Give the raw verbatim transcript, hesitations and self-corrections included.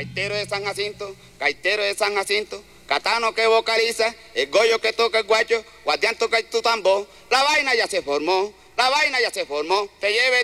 Gaitero de San Jacinto, gaitero de San Jacinto, Catano que vocaliza, el Goyo que toca el guacho, Guardián toca tu tambor, la vaina ya se formó, la vaina ya se formó, te lleve